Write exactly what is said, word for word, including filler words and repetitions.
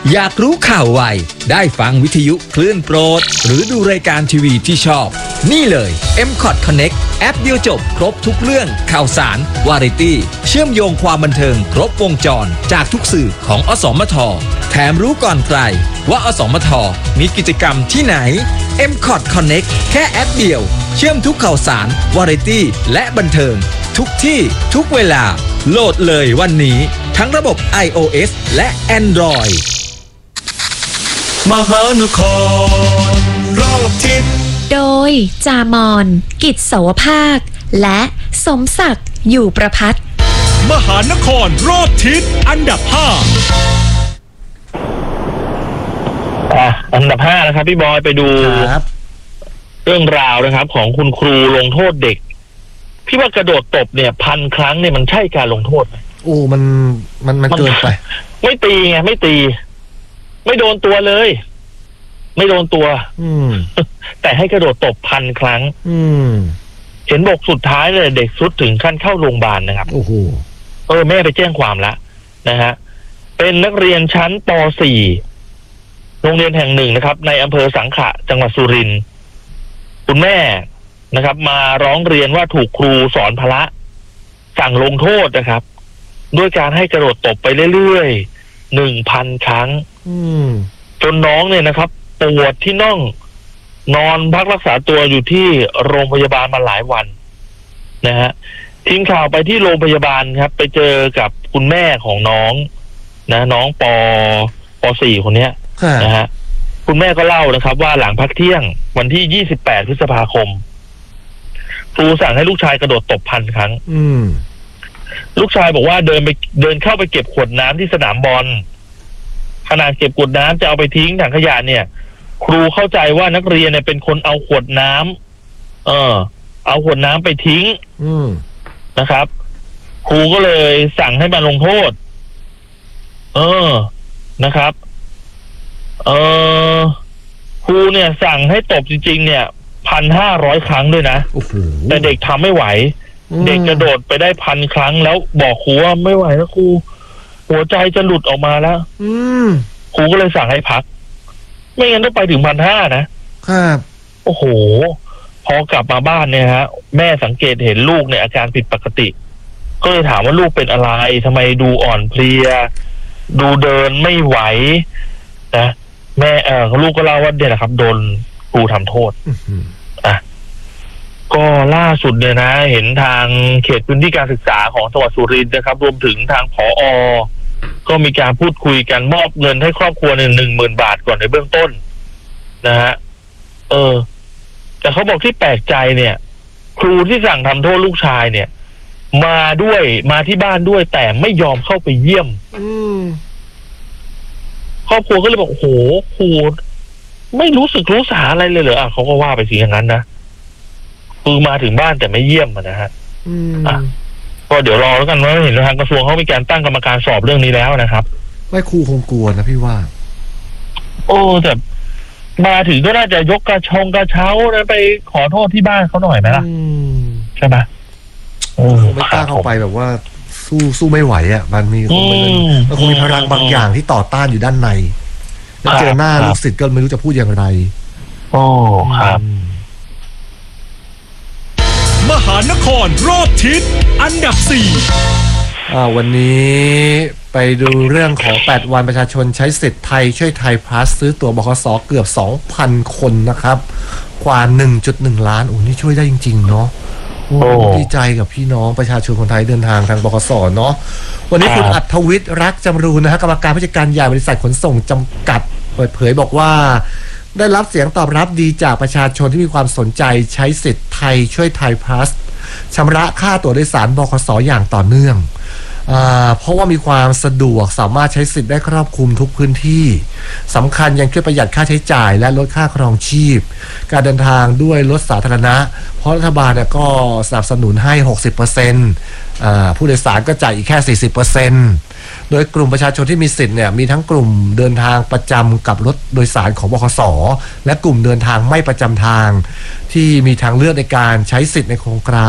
อยากรู้ข่าวไวได้ฟังวิทยุคลื่นโปรดหรือดูรายการทีวีที่ชอบนี่เลย เอ็ม คอท Connect แอปเดียวจบครบทุกเรื่องข่าวสารวาไรตี้เชื่อมโยงความบันเทิงครบวงจรจากทุกสื่อของอสมทแถมรู้ก่อนใครว่าอสมทมีกิจกรรมที่ไหน เอ็ม คอท Connect แค่แอปเดียวเชื่อมทุกข่าวสารวาไรตี้และบันเทิงทุกที่ทุกเวลาโหลดเลยวันนี้ทั้งระบบ ไอ โอ เอส และ Android มหานครรอบทิศโดยจามอนกิจโสภาคและสมศักดิ์อยู่ประภัตรมหานครรอบทิศอันดับห้าอ่ะอันดับห้านะครับพี่บอยไปดูเรื่องราวนะครับของคุณครูลงโทษเด็กพี่ว่ากระโดดตบเนี่ยพันครั้งเนี่ยมันใช่การลงโทษไหมโอ้มันมันมันเกินไปไม่ตีไงไม่ตีไม่โดนตัวเลยไม่โดนตัวอืมแต่ให้กระโดดตบพันครั้งอืมเห็นบอกสุดท้ายเลยเด็กสุดถึงขั้นเข้าโรงพยาบาลนะครับโอ้โหเออแม่ไปแจ้งความแล้วนะฮะเป็นนักเรียนชั้นป .สี่ โรงเรียนแห่งหนึ่งนะครับในอำเภอสังขะจังหวัดสุรินทร์คุณแม่นะครับมาร้องเรียนว่าถูกครูสอนพละสั่งลงโทษนะครับด้วยการให้กระโดดตบไปเรื่อยๆหนึ่งพันครั้งจนน้องเนี่ยนะครับปวดที่น่องนอนพักรักษาตัวอยู่ที่โรงพยาบาลมาหลายวันนะฮะทีมข่าวไปที่โรงพยาบาลครับไปเจอกับคุณแม่ของน้องนะน้องปป .สี่ คนเนี้ยนะฮะคุณแม่ก็เล่านะครับว่าหลังพักเที่ยงวันที่ยี่สิบแปดพฤษภาคมครูสั่งให้ลูกชายกระโดดตบพันครั้งลูกชายบอกว่าเดินไปเดินเข้าไปเก็บขวดน้ำที่สนามบอลขณะเก็บขวดน้ำจะเอาไปทิ้งถังขยะเนี่ยครูเข้าใจว่านักเรียนเนี่ยเป็นคนเอาขวดน้ำเออเอาขวดน้ำไปทิ้งนะครับครูก็เลยสั่งให้มาลงโทษเออนะครับเออครูเนี่ยสั่งให้ตบจริงๆเนี่ยพันห้าร้อยครั้งด้วยนะแต่เด็กทำไม่ไหวเด็กกระโดดไปได้พันครั้งแล้วบอกครูว่าไม่ไหวแล้วครูหัวใจจะหลุดออกมาแล้วครูก็เลยสั่งให้พักไม่งั้นต้องไปถึงพันห้านะครับโอ้โหพอกลับมาบ้านเนี่ยฮะแม่สังเกตเห็นลูกเนี่ยอาการผิดปกติก็เลยถามว่าลูกเป็นอะไรทำไมดูอ่อนเพลียดูเดินไม่ไหวนะแม่เออลูกก็เล่าว่าเนี่ยนะครับโดนครูทำโทษอ่ะก็ล่าสุดเนี่ยนะเห็นทางเขตพื้นที่การศึกษาของจังหวัดสุรินทร์นะครับรวมถึงทางผอ.ก็มีการพูดคุยกันมอบเงินให้ครอบครัวหนึ่งหนึ่งหมื่นบาทก่อนในเบื้องต้นนะฮะเออแต่เขาบอกที่แปลกใจเนี่ยครูที่สั่งทำโทษลูกชายเนี่ยมาด้วยมาที่บ้านด้วยแต่ไม่ยอมเข้าไปเยี่ยมครอบครัวก็เลยบอกโอ้โหครูไม่รู้สึกรู้สาอะไรเลยเหรออ่ะเขาก็ว่าไปสิอย่างนั้นนะคือมาถึงบ้านแต่ไม่เยี่ยมนะฮะอ่ะก็เดี๋ยวรอแล้วกันว่าเห็นทางกระทรวงเขามีการตั้งกรรมการสอบเรื่องนี้แล้วนะครับไม่ครูคงกลัวนะพี่ว่าโอ้แต่มาถึงก็น่าจะยกกระชงกระเช้าแล้วไปขอโทษที่บ้านเขาหน่อยไหมล่ะใช่ไหมโอ้ไม่กล้าเข้าไปแบบว่าสู้สู้ไม่ไหวอ่ะมันมีคงมันคงมีพลังบางอย่างที่ต่อต้านอยู่ด้านในแล้วเจอหน้าลูกศิษย์ก็ไม่รู้จะพูดอย่างไรโอ้ครับมหานครรอบทิศอันดับสี่อ่าวันนี้ไปดูเรื่องของแปดวันประชาชนใช้สิทธิ์ไทยช่วยไทยพลัสซื้อตั๋วบขส.เกือบ สองพัน คนนะครับกว่า หนึ่งจุดหนึ่ง ล้านโอ้นี่ช่วยได้จริงๆเนาะโอ้ดีใจกับพี่น้องประชาชนคนไทยเดินทางทางบขส.เนาะวันนี้คุณอัธวิทย์รักจำรูนนะฮะกรรมการผู้จัดการใหญ่บริษัทขนส่งจำกัดเปิดเผยบอกว่าได้รับเสียงตอบรับดีจากประชาชนที่มีความสนใจใช้สิทธิ์ไทยช่วยไทยพลัสชำระค่าตั๋วโดยสารบขส.อย่างต่อเนื่องเพราะว่ามีความสะดวกสามารถใช้สิทธิ์ได้ครอบคลุมทุกพื้นที่สำคัญยังช่วยประหยัดค่าใช้จ่ายและลดค่าครองชีพการเดินทางด้วยรถสาธารณะเพราะรัฐบาลเนี่ยก็สนับสนุนให้ หกสิบเปอร์เซ็นต์ ผู้โดยสารก็จ่ายอีกแค่ สี่สิบเปอร์เซ็นต์ โดยกลุ่มประชาชนที่มีสิทธิ์เนี่ยมีทั้งกลุ่มเดินทางประจำกับรถโดยสารของบขส.และกลุ่มเดินทางไม่ประจำทางที่มีทางเลือกในการใช้สิทธิ์ในโครงการ